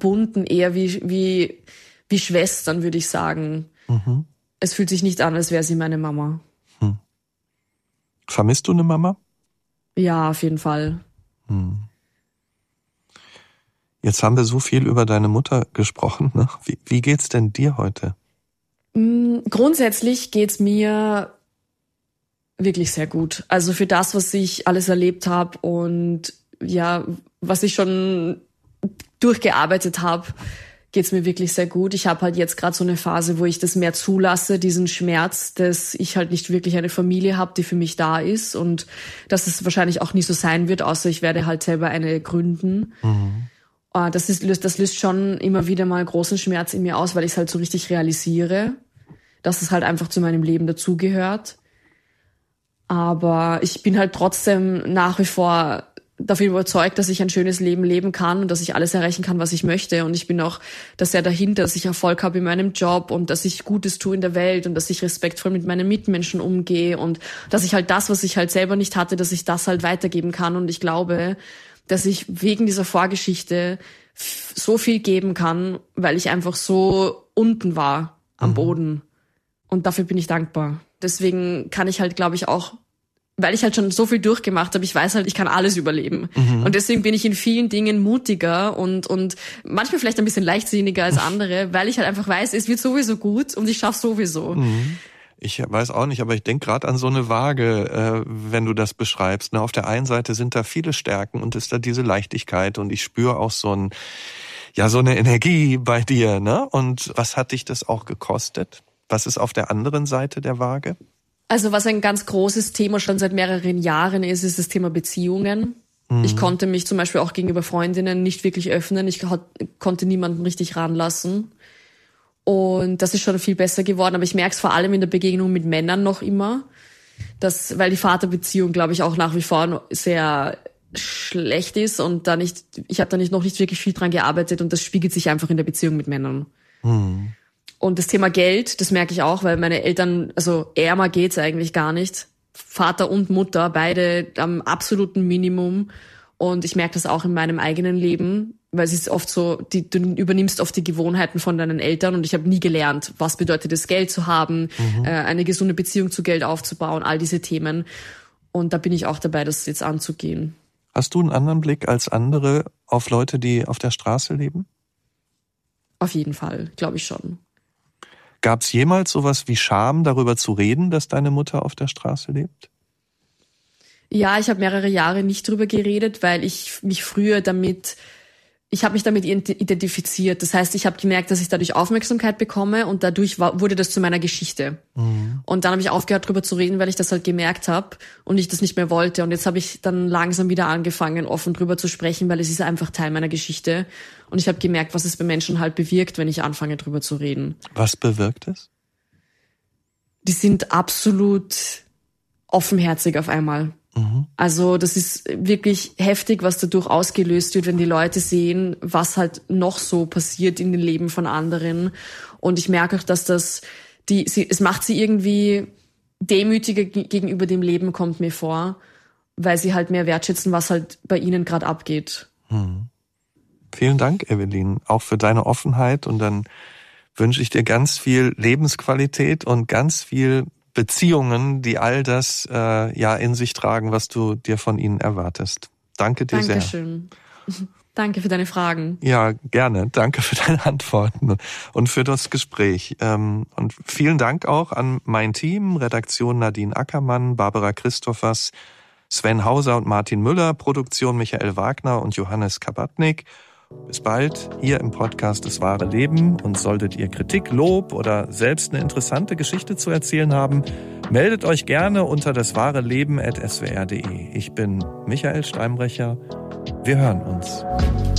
verbunden, eher wie Schwestern, würde ich sagen. Mhm. Es fühlt sich nicht an, als wäre sie meine Mama. Vermisst du eine Mama? Ja, auf jeden Fall. Jetzt haben wir so viel über deine Mutter gesprochen. Ne? Wie geht's denn dir heute? Grundsätzlich geht's mir wirklich sehr gut. Also für das, was ich alles erlebt habe und ja, was ich schon durchgearbeitet habe, geht's mir wirklich sehr gut. Ich habe halt jetzt gerade so eine Phase, wo ich das mehr zulasse, diesen Schmerz, dass ich halt nicht wirklich eine Familie habe, die für mich da ist und dass es wahrscheinlich auch nie so sein wird, außer ich werde halt selber eine gründen. Das löst schon immer wieder mal großen Schmerz in mir aus, weil ich es halt so richtig realisiere, dass es halt einfach zu meinem Leben dazugehört. Aber ich bin halt trotzdem nach wie vor dafür überzeugt, dass ich ein schönes Leben leben kann und dass ich alles erreichen kann, was ich möchte. Und ich bin auch sehr dahinter, dass ich Erfolg habe in meinem Job und dass ich Gutes tue in der Welt und dass ich respektvoll mit meinen Mitmenschen umgehe und dass ich halt das, was ich halt selber nicht hatte, dass ich das halt weitergeben kann. Und ich glaube, dass ich wegen dieser Vorgeschichte so viel geben kann, weil ich einfach so unten war am Boden. Und dafür bin ich dankbar. Deswegen kann ich halt, glaube ich, auch, weil ich halt schon so viel durchgemacht habe, ich weiß halt, ich kann alles überleben. Und deswegen bin ich in vielen Dingen mutiger und manchmal vielleicht ein bisschen leichtsinniger als andere, weil ich halt einfach weiß, es wird sowieso gut und ich schaff's sowieso. Ich weiß auch nicht, aber ich denke gerade an so eine Waage, wenn du das beschreibst. Ne? Auf der einen Seite sind da viele Stärken und ist da diese Leichtigkeit und ich spüre auch so eine Energie bei dir. Ne? Und was hat dich das auch gekostet? Was ist auf der anderen Seite der Waage? Also was ein ganz großes Thema schon seit mehreren Jahren ist das Thema Beziehungen. Ich konnte mich zum Beispiel auch gegenüber Freundinnen nicht wirklich öffnen. Ich konnte niemanden richtig ranlassen. Und das ist schon viel besser geworden. Aber ich merke es vor allem in der Begegnung mit Männern noch immer, weil die Vaterbeziehung, glaube ich, auch nach wie vor sehr schlecht ist und ich habe da noch nicht wirklich viel dran gearbeitet und das spiegelt sich einfach in der Beziehung mit Männern. Und das Thema Geld, das merke ich auch, weil meine Eltern, also ärmer geht's eigentlich gar nicht. Vater und Mutter, beide am absoluten Minimum. Und ich merke das auch in meinem eigenen Leben, weil es ist oft so, du übernimmst oft die Gewohnheiten von deinen Eltern und ich habe nie gelernt, was bedeutet es, Geld zu haben, eine gesunde Beziehung zu Geld aufzubauen, all diese Themen. Und da bin ich auch dabei, das jetzt anzugehen. Hast du einen anderen Blick als andere auf Leute, die auf der Straße leben? Auf jeden Fall, glaube ich schon. Gab es jemals sowas wie Scham, darüber zu reden, dass deine Mutter auf der Straße lebt? Ja, ich habe mehrere Jahre nicht drüber geredet, weil ich habe mich damit identifiziert. Das heißt, ich habe gemerkt, dass ich dadurch Aufmerksamkeit bekomme und dadurch wurde das zu meiner Geschichte. Und dann habe ich aufgehört, drüber zu reden, weil ich das halt gemerkt habe und ich das nicht mehr wollte. Und jetzt habe ich dann langsam wieder angefangen, offen drüber zu sprechen, weil es ist einfach Teil meiner Geschichte. Und ich habe gemerkt, was es bei Menschen halt bewirkt, wenn ich anfange, drüber zu reden. Was bewirkt es? Die sind absolut offenherzig auf einmal. Also das ist wirklich heftig, was dadurch ausgelöst wird, wenn die Leute sehen, was halt noch so passiert in den Leben von anderen. Und ich merke auch, dass es macht sie irgendwie demütiger gegenüber dem Leben, kommt mir vor, weil sie halt mehr wertschätzen, was halt bei ihnen gerade abgeht. Vielen Dank, Evelyn, auch für deine Offenheit. Und dann wünsche ich dir ganz viel Lebensqualität und ganz viel Beziehungen, die all das in sich tragen, was du dir von ihnen erwartest. Danke dir sehr. Dankeschön. Danke für deine Fragen. Ja, gerne. Danke für deine Antworten und für das Gespräch. Und vielen Dank auch an mein Team, Redaktion Nadine Ackermann, Barbara Christophers, Sven Hauser und Martin Müller, Produktion Michael Wagner und Johannes Kabatnik. Bis bald hier im Podcast Das wahre Leben. Und solltet ihr Kritik, Lob oder selbst eine interessante Geschichte zu erzählen haben, meldet euch gerne unter daswahreleben@swr.de. Ich bin Michael Steinbrecher. Wir hören uns.